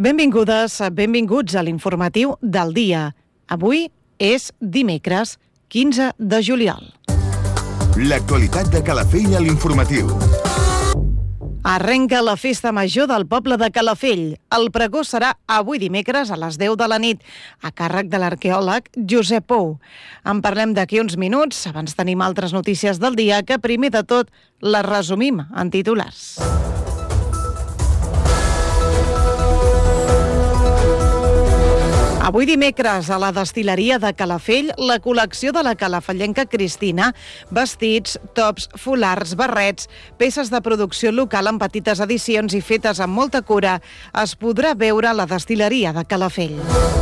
Benvingudes, benvinguts a l'informatiu del dia. Avui és dimecres, 15 de juliol. L'actualitat de Calafell a l'informatiu. Arrenca la festa major del poble de Calafell. El pregó serà avui dimecres a les 10 de la nit, a càrrec de l'arqueòleg Josep Pou. En parlem d'aquí uns minuts. Abans tenim altres notícies del dia que primer de tot les resumim en titulars. Avui dimecres, a la destil·leria de Calafell, la col·lecció de la calafellenca Cristina, vestits, tops, fulars, barrets, peces de producció local en petites edicions i fetes amb molta cura, es podrà veure a la destil·leria de Calafell.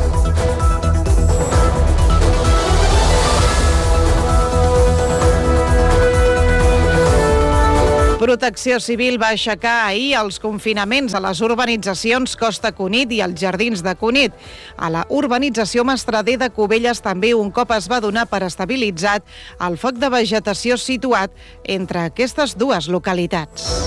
Protecció Civil va aixecar ahir els confinaments a les urbanitzacions Costa Cunit i els Jardins de Cunit. A la urbanització Mastrader de Cubelles també un cop es va donar per estabilitzat el foc de vegetació situat entre aquestes dues localitats.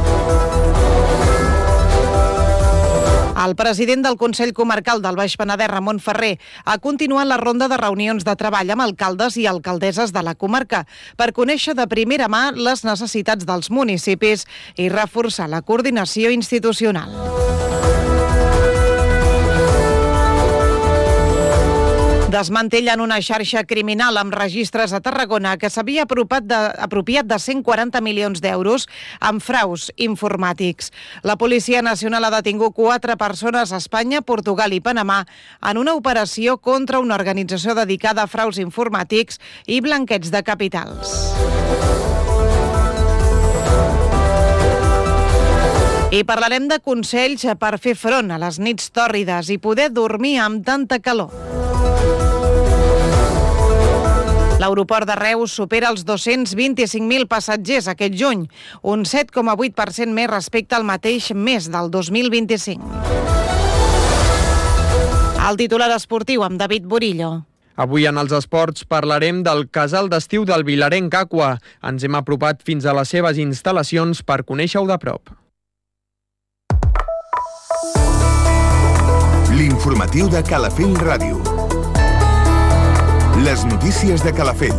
El president del Consell Comarcal del Baix Penedès, Ramon Ferrer, ha continuat la ronda de reunions de treball amb alcaldes i alcaldesses de la comarca per conèixer de primera mà les necessitats dels municipis i reforçar la coordinació institucional. Desmantellen una xarxa criminal amb registres a Tarragona que s'havia apropiat de 140 milions d'euros amb fraus informàtics. La Policia Nacional ha detingut 4 persones a Espanya, Portugal i Panamà en una operació contra una organització dedicada a fraus informàtics i blanqueig de capitals. I parlarem de consells per fer front a les nits tòrrides i poder dormir amb tanta calor. L'aeroport de Reus supera els 225.000 passatgers aquest juny, un 7,8% més respecte al mateix mes del 2025. El titular esportiu amb David Borillo. Avui en els esports parlarem del casal d'estiu del vilarenc Aqua. Ens hem apropat fins a les seves instal·lacions per conèixer-ho de prop. L'informatiu de Calafell Ràdio. Les notícies de Calafell.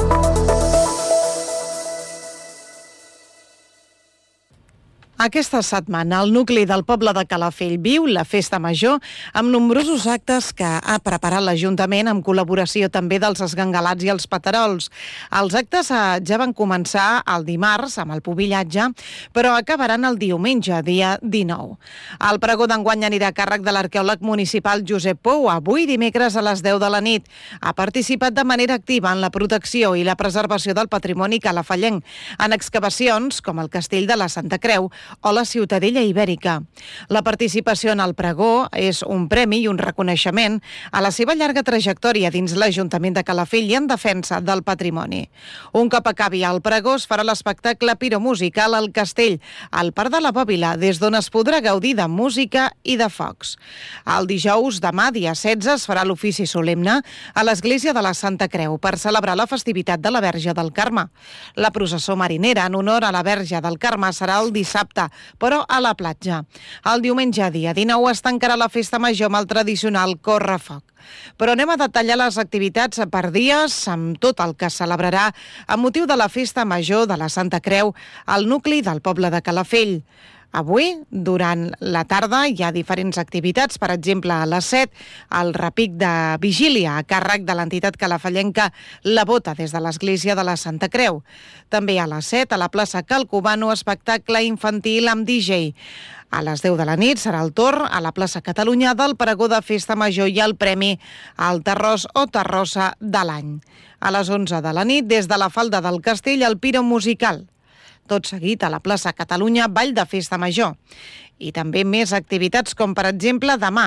Aquesta setmana, el nucli del poble de Calafell viu la festa major amb nombrosos actes que ha preparat l'Ajuntament amb col·laboració també dels esgangalats i els paterols. Els actes ja van començar el dimarts amb el pubillatge, però acabaran el diumenge, dia 19. El pregó d'enguany anirà a càrrec de l'arqueòleg municipal Josep Pou, avui dimecres a les 10 de la nit. Ha participat de manera activa en la protecció i la preservació del patrimoni calafellenc, en excavacions com el castell de la Santa Creu o la Ciutadella Ibèrica. La participació en el pregó és un premi i un reconeixement a la seva llarga trajectòria dins l'Ajuntament de Calafell i en defensa del patrimoni. Un cop acabi el pregó es farà l'espectacle piromusical al castell, al Parc de la Bòbila, des d'on es podrà gaudir de música i de focs. El dijous, demà, dia 16, es farà l'ofici solemne a l'Església de la Santa Creu per celebrar la festivitat de la Verge del Carme. La processó marinera en honor a la Verge del Carme serà el dissabte, però a la platja. El diumenge, dia 19, es tancarà la festa major amb el tradicional correfoc. Però anem a detallar les activitats per dies amb tot el que es celebrarà amb motiu de la festa major de la Santa Creu al nucli del poble de Calafell. Avui, durant la tarda, hi ha diferents activitats. Per exemple, a les 7, el repic de vigília a càrrec de l'entitat calafellenca La Bota des de l'Església de la Santa Creu. També a les 7, a la plaça Calcobano, espectacle infantil amb DJ. A les 10 de la nit serà el torn a la plaça Catalunya del pregó de Festa Major i el premi al terròs o terrossa de l'any. A les 11 de la nit, des de la falda del castell, el piro musical. Tot seguit a la plaça Catalunya, ball de Festa Major. I també més activitats com, per exemple, demà,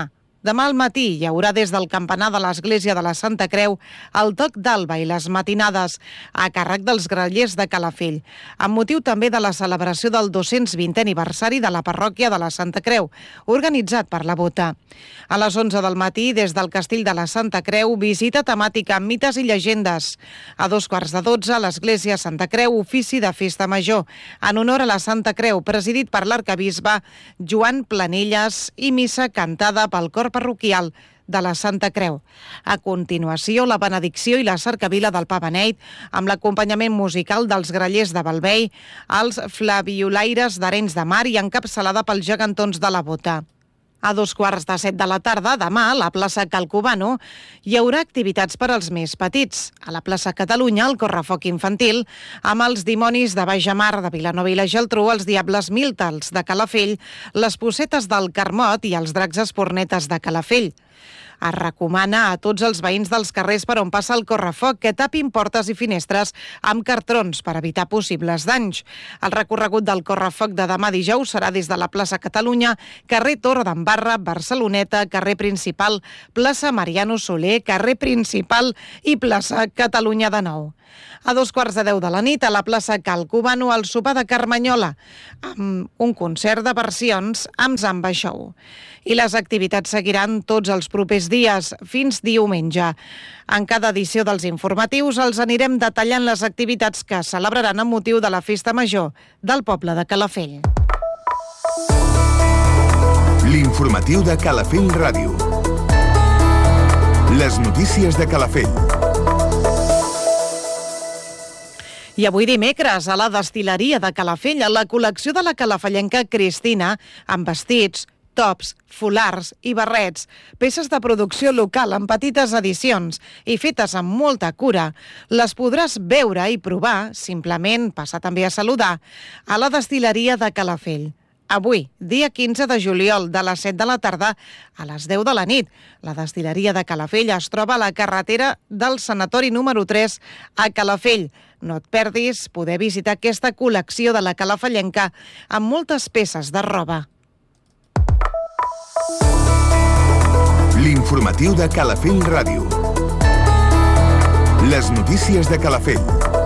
Demà al matí hi haurà des del campanar de l'Església de la Santa Creu el toc d'alba i les matinades a càrrec dels grallers de Calafell, amb motiu també de la celebració del 220è aniversari de la parròquia de la Santa Creu, organitzat per la Bota. A les 11 del matí, des del Castell de la Santa Creu, visita temàtica amb mites i llegendes. A 11:15, a l'Església Santa Creu, ofici de Festa Major, en honor a la Santa Creu, presidit per l'arcabisbe Joan Planelles i missa cantada pel cor parroquial de la Santa Creu. A continuació, la benedicció i la cercavila del Pa Beneit, amb l'acompanyament musical dels grallers de Balvei, els flabiolaires d'Arenys de Mar i encapçalada pels gegantons de la Bota. A 2:15 de la tarda, demà, a la plaça Calcobano, hi haurà activitats per als més petits. A la plaça Catalunya, el correfoc infantil, amb els dimonis de Baixamar, de Vilanova i la Geltrú, els diables Miltals de Calafell, les possetes del Carmot i els dracs espornetes de Calafell. Es recomana a tots els veïns dels carrers per on passa el correfoc que tapin portes i finestres amb cartrons per evitar possibles danys. El recorregut del correfoc de demà dijous serà des de la plaça Catalunya, carrer Torredembarra, Barceloneta, carrer Principal, plaça Mariano Soler, carrer Principal i plaça Catalunya de nou. A 2:15 de la nit, a la plaça Calcobano, el sopar de Carmanyola, amb un concert de versions amb Zamba Show. I les activitats seguiran tots els propers dies, fins diumenge. En cada edició dels informatius els anirem detallant les activitats que celebraran amb motiu de la Festa Major del poble de Calafell. L'informatiu de Calafell Ràdio. Les notícies de Calafell. I avui dimecres, a la destil·leria de Calafell, a la col·lecció de la calafellenca Cristina, amb vestits, tops, folars i barrets, peces de producció local en petites edicions i fetes amb molta cura. Les podràs veure i provar, simplement passar també a saludar, a la destil·leria de Calafell. Avui, dia 15 de juliol, de les 7 de la tarda a les 10 de la nit. La destil·leria de Calafell es troba a la carretera del Sanatori número 3 a Calafell. No et perdis poder visitar aquesta col·lecció de la calafellenca amb moltes peces de roba. L'informatiu de Calafell Ràdio. Les notícies de Calafell.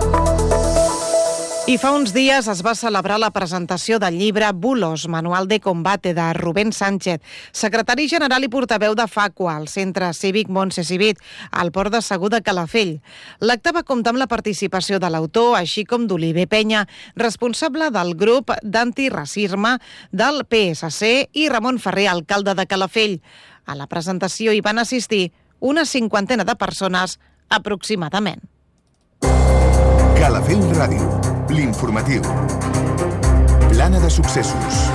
I fa uns dies es va celebrar la presentació del llibre Bulos, Manual de Combate, de Rubén Sánchez, secretari general i portaveu de FACUA, al Centre Cívic Montse Civit, al Port de Segur de Calafell. L'acte va comptar amb la participació de l'autor, així com d'Oliver Penya, responsable del grup d'antiracisme del PSC, i Ramon Ferrer, alcalde de Calafell. A la presentació hi van assistir una 50 de persones aproximadament. Calafell Ràdio. L'informatiu. Plana de successos.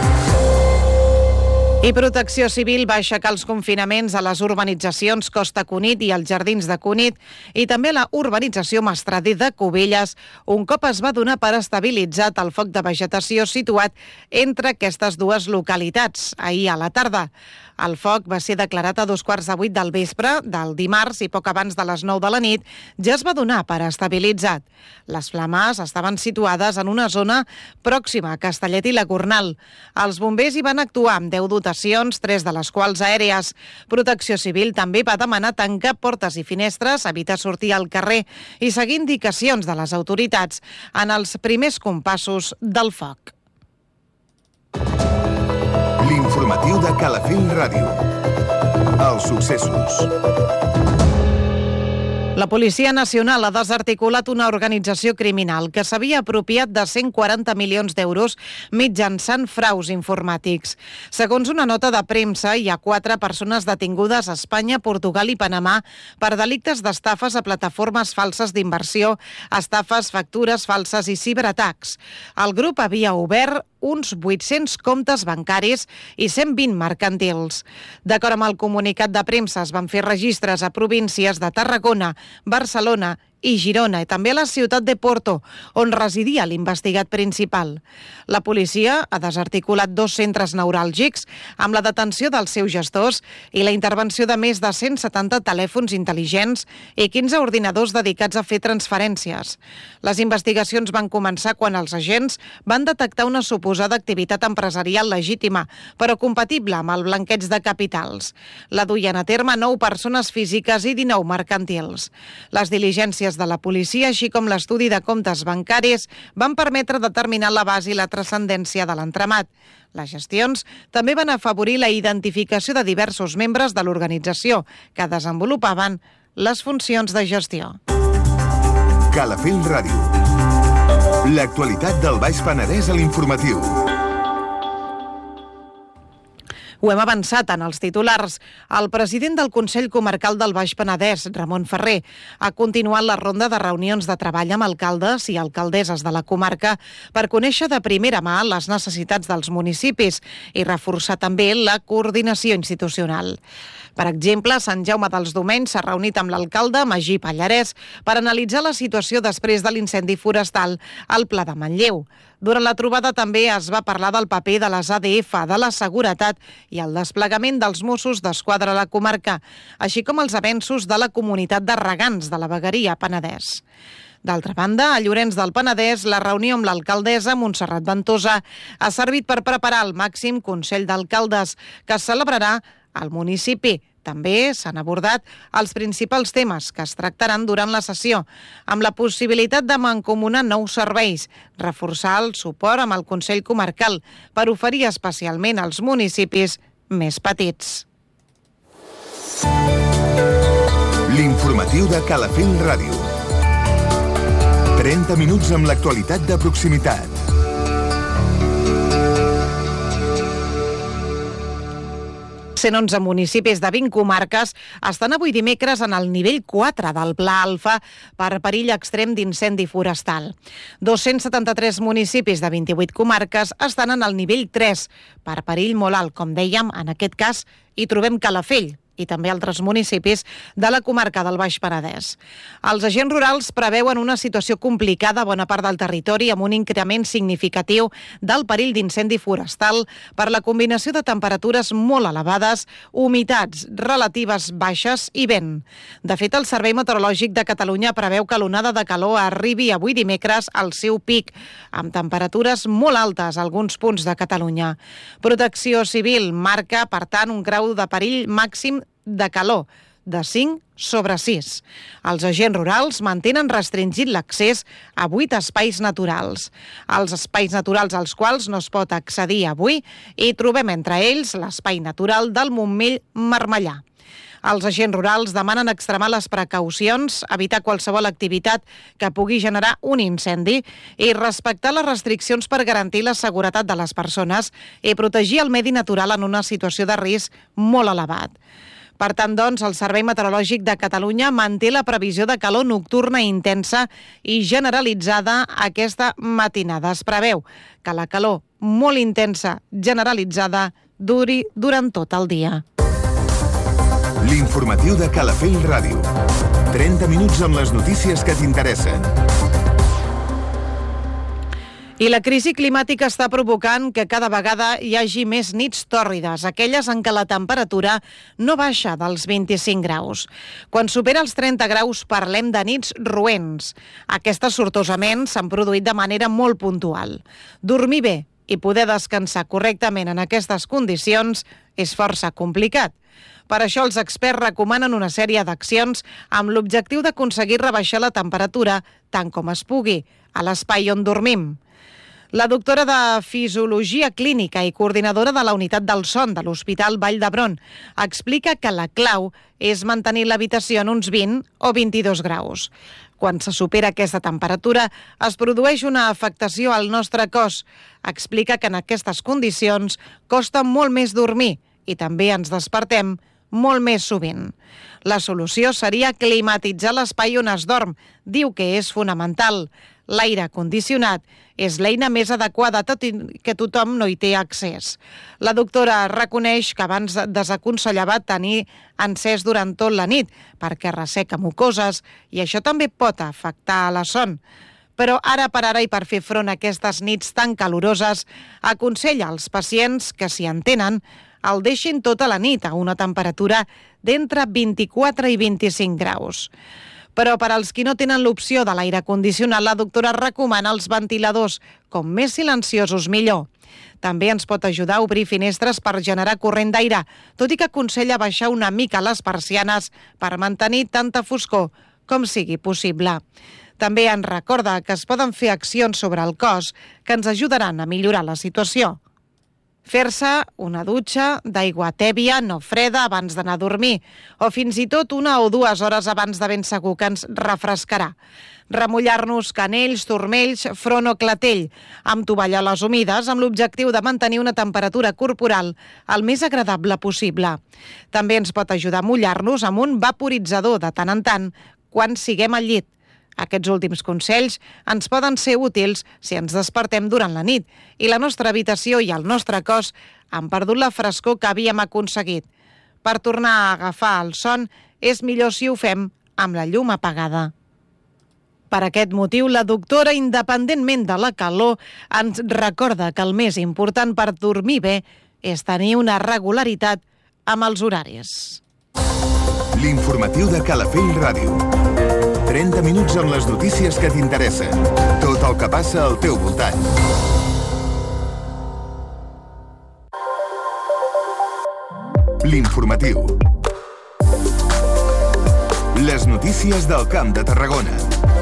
I Protecció Civil va aixecar els confinaments a les urbanitzacions Costa Cunit i els Jardins de Cunit i també a la urbanització Mastrader de Cubelles, un cop es va donar per estabilitzat el foc de vegetació situat entre aquestes dues localitats, ahir a la tarda. El foc va ser declarat a 7:15 del vespre del dimarts i poc abans de les 9 de la nit ja es va donar per estabilitzat. Les flames estaven situades en una zona pròxima a Castellet i la Gornal. Els bombers hi van actuar amb 10 dotacions, 3 de les quals aèries. Protecció Civil també va demanar tancar portes i finestres, evitar sortir al carrer i seguir indicacions de les autoritats en els primers compassos del foc. L'informatiu de Calafell Ràdio. Els successos. La Policia Nacional ha desarticulat una organització criminal que s'havia apropiat de 140 milions d'euros mitjançant fraus informàtics. Segons una nota de premsa, hi ha 4 persones detingudes a Espanya, Portugal i Panamà per delictes d'estafes a plataformes falses d'inversió, estafes, factures falses i ciberatacs. El grup havia obert uns 800 comptes bancaris i 120 mercantils. D'acord amb el comunicat de premsa, es van fer registres a províncies de Tarragona, Barcelona i Girona, i també a la ciutat de Porto, on residia l'investigat principal. La policia ha desarticulat 2 centres neuràlgics amb la detenció dels seus gestors i la intervenció de més de 170 telèfons intel·ligents i 15 ordinadors dedicats a fer transferències. Les investigacions van començar quan els agents van detectar una suposada activitat empresarial legítima, però compatible amb el blanqueig de capitals. La duien a terme 9 persones físiques i 19 mercantils. Les diligències de la policia, així com l'estudi de comptes bancaris, van permetre determinar l'abast i la transcendència de l'entramat. Les gestions també van afavorir la identificació de diversos membres de l'organització que desenvolupaven les funcions de gestió. Calafell Ràdio. L'actualitat del Baix Penedès a l'informatiu. Ho hem avançat en els titulars. El president del Consell Comarcal del Baix Penedès, Ramon Ferrer, ha continuat la ronda de reunions de treball amb alcaldes i alcaldesses de la comarca per conèixer de primera mà les necessitats dels municipis i reforçar també la coordinació institucional. Per exemple, Sant Jaume dels Domenys s'ha reunit amb l'alcalde Magí Pallarès per analitzar la situació després de l'incendi forestal al Pla de Manlleu. Durant la trobada també es va parlar del paper de les ADF, de la seguretat i el desplegament dels Mossos d'Esquadra a la comarca, així com els avenços de la comunitat de regants de la vegueria Penedès. D'altra banda, a Llorenç del Penedès, la reunió amb l'alcaldessa Montserrat Ventosa ha servit per preparar el màxim Consell d'Alcaldes, que es celebrarà al municipi. També s'han abordat els principals temes que es tractaran durant la sessió, amb la possibilitat de mancomunar nous serveis, reforçar el suport amb el Consell Comarcal per oferir especialment als municipis més petits. L'informatiu de Calafell Ràdio. 30 minuts amb l'actualitat de proximitat. En 11 municipis de 20 comarques estan avui dimecres en el nivell 4 del Pla Alfa per perill extrem d'incendi forestal. 273 municipis de 28 comarques estan en el nivell 3 per perill molt alt. Com dèiem, en aquest cas hi trobem Calafell i també altres municipis de la comarca del Baix Penedès. Els agents rurals preveuen una situació complicada a bona part del territori amb un increment significatiu del perill d'incendi forestal per la combinació de temperatures molt elevades, humitats relatives baixes i vent. De fet, el Servei Meteorològic de Catalunya preveu que l'onada de calor arribi avui dimecres al seu pic, amb temperatures molt altes a alguns punts de Catalunya. Protecció Civil marca, per tant, un grau de perill màxim de calor de 5/6. Els agents rurals mantenen restringit l'accés a 8 espais naturals. Els espais naturals als quals no es pot accedir avui hi trobem entre ells l'espai natural del Montmell Marmellà. Els agents rurals demanen extremar les precaucions, evitar qualsevol activitat que pugui generar un incendi i respectar les restriccions per garantir la seguretat de les persones i protegir el medi natural en una situació de risc molt elevat. Per tant, doncs, el Servei Meteorològic de Catalunya manté la previsió de calor nocturna intensa i generalitzada aquesta matinada. Es preveu que la calor molt intensa generalitzada duri durant tot el dia. L'informatiu de Calafell Ràdio. 30 minuts amb les notícies que t'interessen. I la crisi climàtica està provocant que cada vegada hi hagi més nits tòrrides, aquelles en què la temperatura no baixa dels 25 graus. Quan supera els 30 graus parlem de nits roents. Aquestes sortosament s'han produït de manera molt puntual. Dormir bé i poder descansar correctament en aquestes condicions és força complicat. Per això els experts recomanen una sèrie d'accions amb l'objectiu d'aconseguir rebaixar la temperatura tant com es pugui a l'espai on dormim. La doctora de Fisiologia Clínica i coordinadora de la Unitat del Son de l'Hospital Vall d'Hebron explica que la clau és mantenir l'habitació en uns 20 o 22 graus. Quan se supera aquesta temperatura, es produeix una afectació al nostre cos. Explica que en aquestes condicions costa molt més dormir i també ens despertem molt més sovint. La solució seria climatitzar l'espai on es dorm. Diu que és fonamental. L'aire condicionat és l'eina més adequada, tot i que tothom no hi té accés. La doctora reconeix que abans desaconsellava tenir encès durant tot la nit, perquè resseca mucoses i això també pot afectar la son. Però ara per ara i per fer front a aquestes nits tan caloroses, aconsella als pacients que, si en tenen, el deixin tota la nit a una temperatura d'entre 24 i 25 graus. Però per als qui no tenen l'opció de l'aire condicionat, la doctora recomana els ventiladors, com més silenciosos millor. També ens pot ajudar a obrir finestres per generar corrent d'aire, tot i que aconsella baixar una mica les persianes per mantenir tanta foscor com sigui possible. També ens recorda que es poden fer accions sobre el cos que ens ajudaran a millorar la situació. Fer-se una dutxa d'aigua tèbia, no freda, abans d'anar a dormir, o fins i tot 1 o 2 hores abans de ben segur que ens refrescarà. Remullar-nos canells, turmells, front o clatell, amb tovalloles humides, amb l'objectiu de mantenir una temperatura corporal el més agradable possible. També ens pot ajudar a mullar-nos amb un vaporitzador de tant en tant quan siguem al llit. Aquests últims consells ens poden ser útils si ens despertem durant la nit i la nostra habitació i el nostre cos han perdut la frescor que havíem aconseguit. Per tornar a agafar el son és millor si ho fem amb la llum apagada. Per aquest motiu, la doctora, independentment de la calor, ens recorda que el més important per dormir bé és tenir una regularitat amb els horaris. L'informatiu de Calafell Ràdio. 30 minuts amb les notícies que t'interessen. Tot el que passa al teu voltant. L'informatiu. Les notícies del Camp de Tarragona.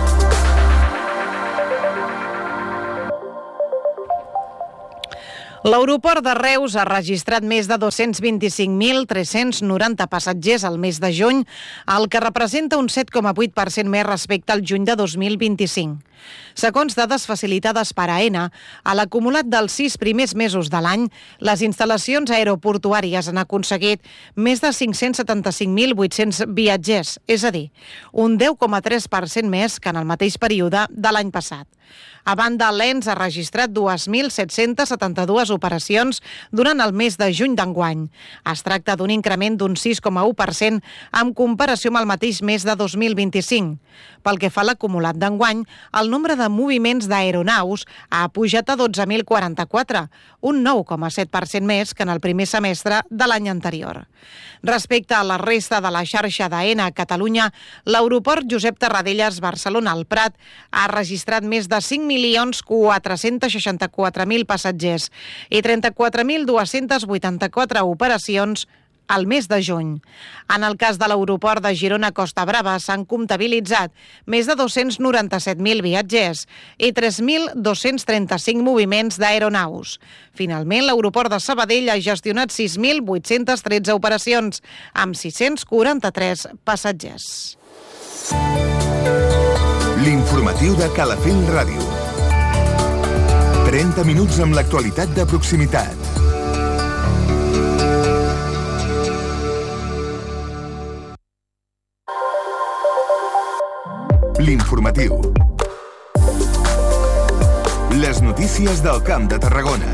L'aeroport de Reus ha registrat més de 225.390 passatgers al mes de juny, el que representa un 7,8% més respecte al juny de 2025. Segons dades facilitades per AENA, a l'acumulat dels 6 primers mesos de l'any, les instal·lacions aeroportuàries han aconseguit més de 575.800 viatgers, és a dir, un 10,3% més que en el mateix període de l'any passat. A banda, l'ENS ha registrat 2.772 operacions durant el mes de juny d'enguany. Es tracta d'un increment d'un 6,1% en comparació amb el mateix mes de 2025. Pel que fa a l'acumulat d'enguany, el nombre de moviments d'aeronaus ha pujat a 12.044, un 9,7% més que en el primer semestre de l'any anterior. Respecte a la resta de la xarxa d'AENA a Catalunya, l'aeroport Josep Tarradellas Barcelona-El Prat ha registrat més de 5.464.000 passatgers i 34.284 operacions al mes de juny. En el cas de l'aeroport de Girona-Costa Brava s'han comptabilitzat més de 297.000 viatgers i 3.235 moviments d'aeronaus. Finalment, l'aeroport de Sabadell ha gestionat 6.813 operacions amb 643 passatgers. L'informatiu de Calafell Ràdio. 30 minuts amb l'actualitat de proximitat. L'informatiu. Les notícies del Camp de Tarragona.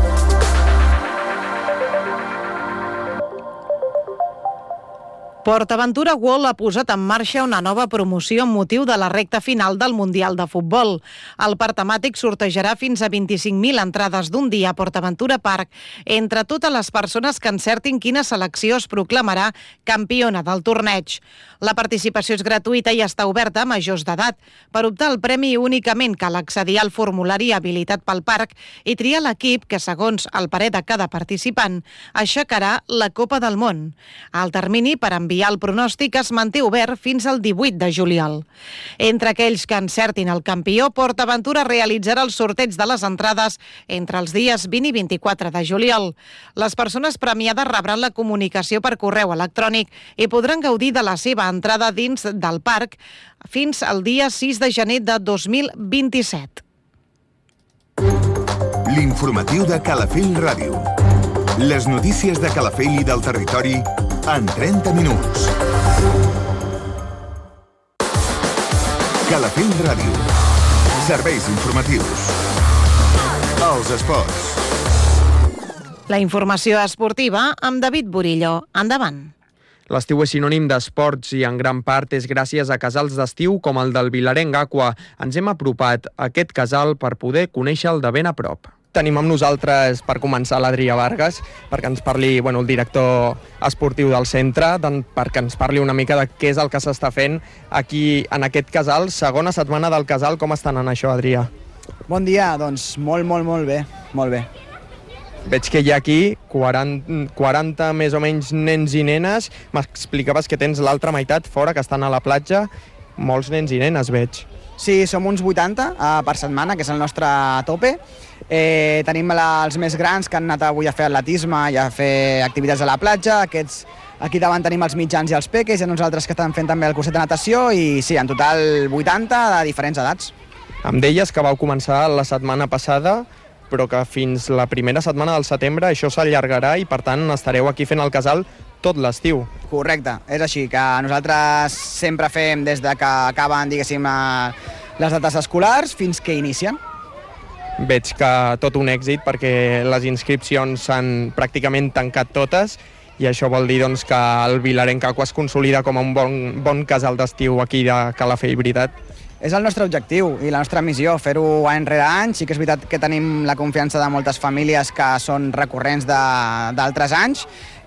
PortAventura World ha posat en marxa una nova promoció amb motiu de la recta final del Mundial de Futbol. El parc temàtic sortejarà fins a 25.000 entrades d'un dia a PortAventura Park entre totes les persones que encertin quina selecció es proclamarà campiona del torneig. La participació és gratuïta i està oberta a majors d'edat. Per optar al premi únicament cal accedir al formulari habilitat pel parc i triar l'equip que, segons el parer de cada participant, aixecarà la Copa del Món. El termini per enviar el pronòstic es manté obert fins al 18 de juliol. Entre aquells que encertin el campió, PortAventura realitzarà el sorteig de les entrades entre els dies 20 i 24 de juliol. Les persones premiades rebran la comunicació per correu electrònic i podran gaudir de la seva entrada dins del parc fins al dia 6 de gener de 2027. L'informatiu de Calafell Ràdio. Les notícies de Calafell i del territori en 30 minuts. Calafell Ràdio. Serveis informatius. Els esports. La informació esportiva amb David Burillo. Endavant. L'estiu és sinònim d'esports i en gran part és gràcies a casals d'estiu com el del Vilarenc Aqua. Ens hem apropat a aquest casal per poder conèixer-lo de ben a prop. Tenim amb nosaltres, per començar, l'Adrià Vargas, perquè ens parli, el director esportiu del centre, perquè ens parli una mica de què és el que s'està fent aquí en aquest casal. Segona setmana del casal, com estan en això, Adrià? Bon dia, doncs molt bé, molt bé. Veig que hi ha aquí 40 més o menys nens i nenes. M'explicaves que tens l'altra meitat fora, que estan a la platja. Molts nens i nenes, veig. Sí, som uns 80 per setmana, que és el nostre tope. Tenim els més grans que han anat avui a fer atletisme i a fer activitats a la platja. Aquí davant tenim els mitjans i els peques, i nosaltres que estem fent també el curset de natació, i sí, en total 80 de diferents edats. Em deies que vau començar la setmana passada, però que fins la primera setmana del setembre això s'allargarà i, per tant, estareu aquí fent el casal tot l'estiu. Correcte, és així, que nosaltres sempre fem des de que acaben, diguéssim, les dates escolars fins que inicien. Veig que tot un èxit, perquè les inscripcions s'han pràcticament tancat totes, i això vol dir doncs, que el Vilarenc Aqua es consolida com un bon casal d'estiu aquí de Calafell, veritat? És el nostre objectiu i la nostra missió, fer-ho any rere any. Sí que és veritat que tenim la confiança de moltes famílies que són recurrents d'altres anys,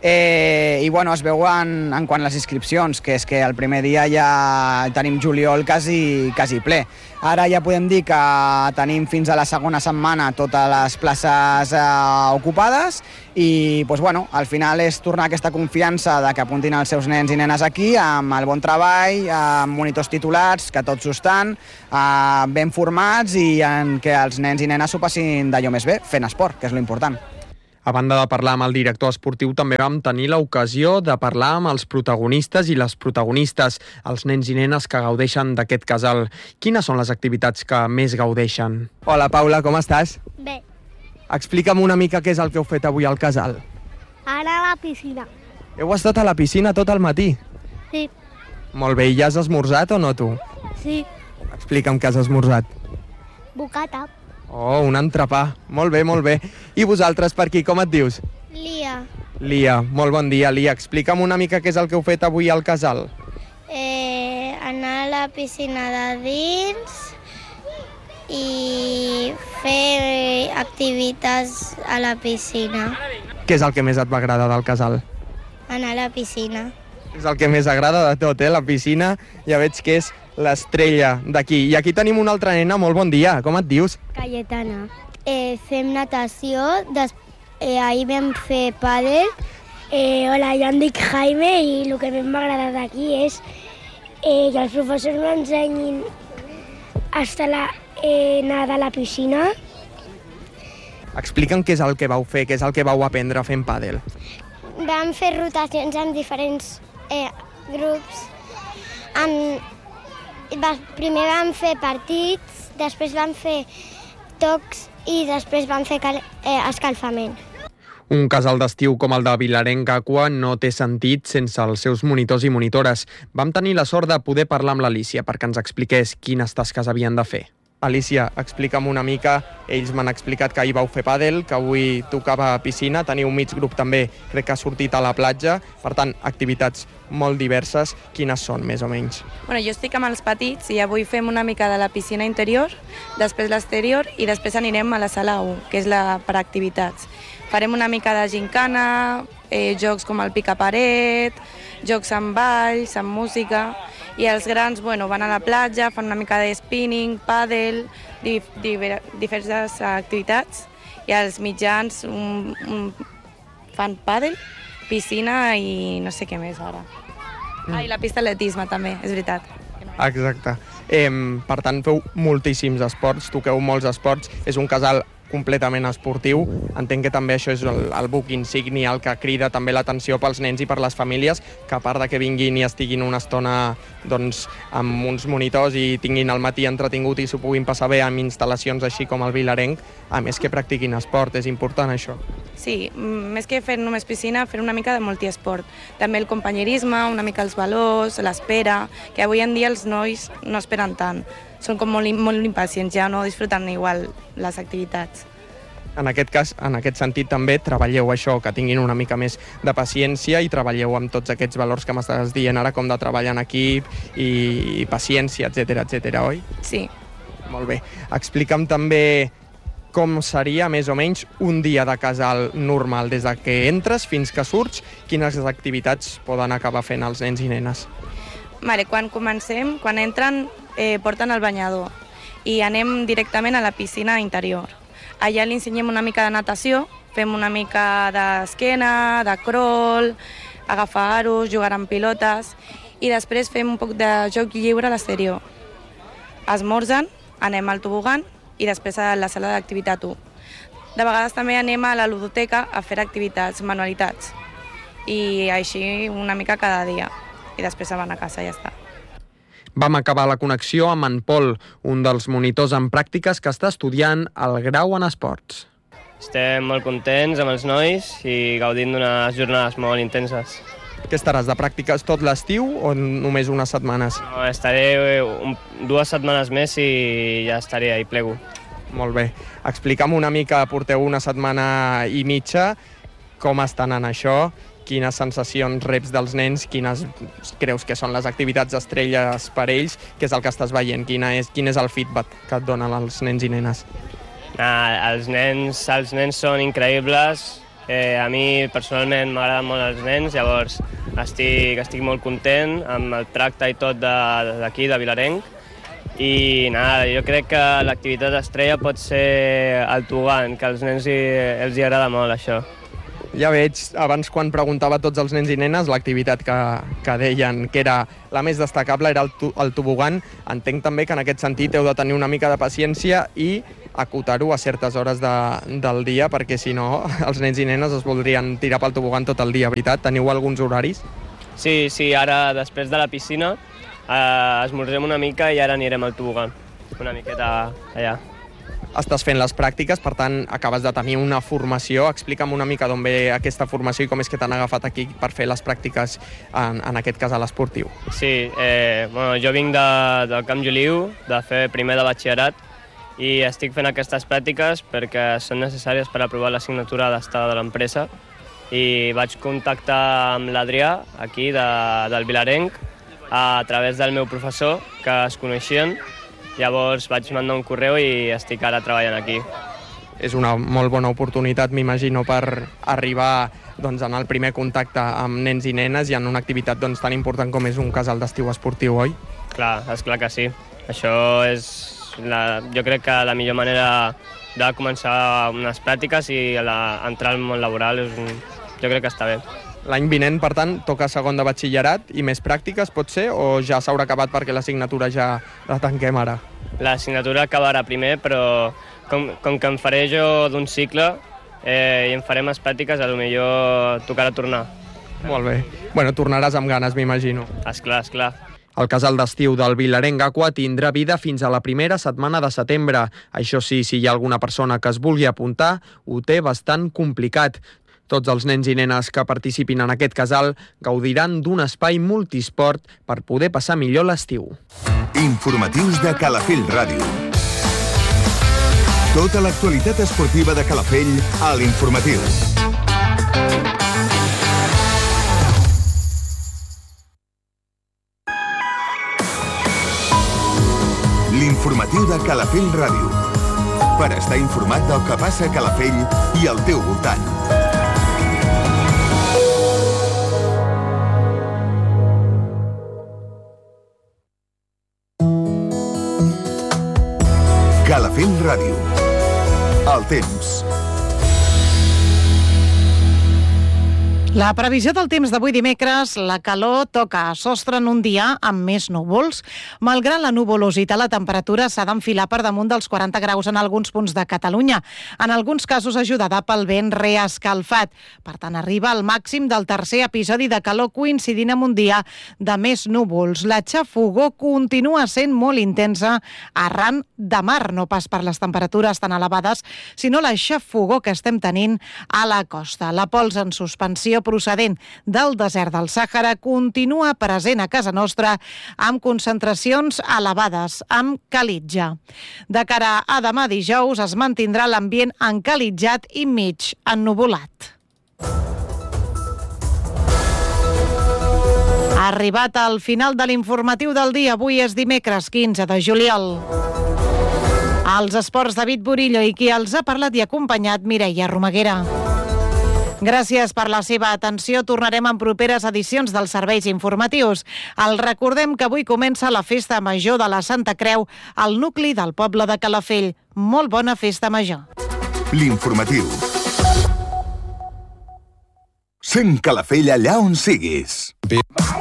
i es veuen en quant a les inscripcions, que és que el primer dia ja tenim juliol quasi ple. Ara ja podem dir que tenim fins a la segona setmana totes les places ocupades, i al final és tornar aquesta confiança de que apuntin els seus nens i nenes aquí amb el bon treball, amb monitors titulats, que tots ho estan, ben formats, i en què els nens i nenes s'ho passin d'allò més bé, fent esport, que és l'important. A banda de parlar amb el director esportiu, també vam tenir l'ocasió de parlar amb els protagonistes i les protagonistes, els nens i nenes que gaudeixen d'aquest casal. Quines són les activitats que més gaudeixen? Hola, Paula, com estàs? Bé. Explica'm una mica què és el que heu fet avui al casal. Ara a la piscina. Heu estat a la piscina tot el matí? Sí. Molt bé, i ja has esmorzat o no, tu? Sí. Explica'm què has esmorzat. Bocata. Oh, un entrepà. Molt bé, molt bé. I vosaltres per aquí, com et dius? Lia. Lia, molt bon dia. Lia, explica'm una mica què és el que heu fet avui al casal. Anar a la piscina de dins i fer activitats a la piscina. Què és el que més et va agradar del casal? Anar a la piscina. És el que més agrada de tot, la piscina. Ja veig que és l'estrella d'aquí. I aquí tenim una altra nena. Molt bon dia. Com et dius? Cayetana. Fem natació. Ahir vam fer pàdel. Hola, jo em dic Jaime, i el que més m'ha agradat d'aquí és que els professors m'ensenyin a nedar a la piscina. Explica'm què és el que vau fer, què és el que vau aprendre fent pàdel. Vam fer rotacions en diferents grups. Primer vam fer partits, després vam fer tocs i després vam fer escalfament. Un casal d'estiu com el de Vilarenc Aqua no té sentit sense els seus monitors i monitores. Vam tenir la sort de poder parlar amb l'Alícia perquè ens expliqués quines tasques havien de fer. Alícia, explica'm una mica. Ells m'han explicat que ahir vau fer pàdel, que avui tocava piscina, teniu mig grup també, crec que ha sortit a la platja. Per tant, activitats molt diverses. Quines són, més o menys? Bueno, jo estic amb els petits i avui fem una mica de la piscina interior, després l'exterior i després anirem a la sala 1, que és la per activitats. Farem una mica de gincana, jocs com el picaparet, jocs amb balls, amb música, i els grans van a la platja, fan una mica de spinning, pàdel, diferents activitats, i els mitjans fan pàdel, piscina i no sé què més ara. I la pista d'atletisme també, és veritat. Exacte. Per tant, feu moltíssims esports, toqueu molts esports, és un casal completament esportiu. Entenc que també això és el buc insigni, el que crida també l'atenció pels nens i per les famílies, que a part de que vinguin i estiguin una estona amb uns monitors i tinguin el matí entretingut i s'ho puguin passar bé amb instal·lacions així com el Vilarenc, a més que practiquin esport, és important això. Sí, més que fer només piscina, fer una mica de multiesport. També el companyerisme, una mica els valors, l'espera, que avui en dia els nois no esperen tant. són com molt impacients, ja no disfruten igual les activitats. En aquest cas, en aquest sentit també treballeu això, que tinguin una mica més de paciència i treballeu amb tots aquests valors que m'estàs dient ara, com de treballar en equip i paciència, etcètera, oi? Sí. Molt bé. Explica'm també com seria, més o menys, un dia de casal normal, des de que entres fins que surts, quines activitats poden acabar fent els nens i nenes? Vale, quan comencem, quan entren, porten el banyador i anem directament a la piscina interior. Allà li ensenyem una mica de natació, fem una mica d'esquena, de crawl, agafar aros, jugar amb pilotes i després fem un poc de joc lliure a l'exterior. Esmorzen, anem al tobogan i després a la sala d'activitat 1. De vegades també anem a la ludoteca a fer activitats, manualitats i així una mica cada dia i després se'n van a casa i ja està. Vam acabar la connexió amb en Pol, un dels monitors en pràctiques que està estudiant el grau en esports. Estem molt contents amb els nois i gaudint d'unes jornades molt intenses. Què estaràs, de pràctiques tot l'estiu o només unes setmanes? No, estaré 2 setmanes més i ja estaré ahí plego. Molt bé. Explica'm una mica, porteu una setmana i mitja, com estan en això, quines sensacions reps dels nens, quines creus que són les activitats estrelles per ells, què és el que estàs veient, quin és el feedback que et donen els nens i nenes? Els nens són increïbles, a mi personalment m'agraden molt els nens, llavors estic molt content amb el tracte i tot d'aquí, de Vilarenc, i jo crec que l'activitat estrella pot ser el tobogan, que als nens els agrada molt això. Ja veig, abans quan preguntava a tots els nens i nenes, l'activitat que deien que era la més destacable era el tobogan. Entenc també que en aquest sentit heu de tenir una mica de paciència i acotar-ho a certes hores del dia, perquè si no els nens i nenes es voldrien tirar pel tobogan tot el dia, veritat? Teniu alguns horaris? Sí, ara després de la piscina esmorzem una mica i ara anirem al tobogan, una miqueta allà. Estàs fent les pràctiques, per tant, acabes de tenir una formació. Explica'm una mica d'on ve aquesta formació i com és que t'han agafat aquí per fer les pràctiques en aquest casal esportiu. Sí, jo vinc del Camp Joliu, de fer primer de batxillerat, i estic fent aquestes pràctiques perquè són necessàries per aprovar l'assignatura d'estada de l'empresa. I vaig contactar amb l'Adrià, aquí, del Vilarenc, a través del meu professor, que es coneixien. Llavors vaig mandar un correu i estic ara treballant aquí. És una molt bona oportunitat, m'imagino, per arribar en el primer contacte amb nens i nenes i en una activitat tan important com és un casal d'estiu esportiu, oi? Clar, esclar que sí. Això és, jo crec que la millor manera de començar unes pràctiques i entrar al món laboral jo crec que està bé. L'any vinent, per tant, toca segon de batxillerat i més pràctiques, pot ser, o ja s'haurà acabat perquè l'assignatura ja la tanquem ara? L'assignatura acabarà primer, però com que em faré jo d'un cicle i em faré més pràctiques, potser tocarà tornar. Molt bé. Bueno, tornaràs amb ganes, m'imagino. Esclar. El casal d'estiu del Vilarenc Aqua tindrà vida fins a la primera setmana de setembre. Això sí, si hi ha alguna persona que es vulgui apuntar, ho té bastant complicat. Tots els nens i nenes que participin en aquest casal gaudiran d'un espai multisport per poder passar millor l'estiu. Informatius de Calafell Ràdio. Tota l'actualitat esportiva de Calafell a l'Informatiu. L'Informatiu de Calafell Ràdio. Per estar informat del que passa a Calafell i al teu voltant. Calafell Ràdio. El temps. La previsió del temps d'avui dimecres, la calor toca sostre en un dia amb més núvols. Malgrat la nuvolositat, la temperatura s'ha d'enfilar per damunt dels 40 graus en alguns punts de Catalunya, en alguns casos ajudada pel vent reescalfat. Per tant, arriba al màxim del tercer episodi de calor coincidint amb un dia de més núvols. La xafogor continua sent molt intensa arran de mar, no pas per les temperatures tan elevades, sinó la xafogor que estem tenint a la costa. La pols en suspensió procedent del desert del Sàhara continua present a casa nostra amb concentracions elevades, amb calitja. De cara a demà dijous es mantindrà l'ambient encalitzat i mig ennuvolat. Ha arribat al final de l'informatiu del dia. Avui és dimecres 15 de juliol. Als esports, David Burillo, i qui els ha parlat i acompanyat, Mireia Romaguera. Gràcies per la seva atenció. Tornarem en properes edicions dels serveis informatius. El recordem que avui comença la Festa Major de la Santa Creu al nucli del poble de Calafell. Molt bona Festa Major. L'informatiu. Sent Calafell allà on siguis.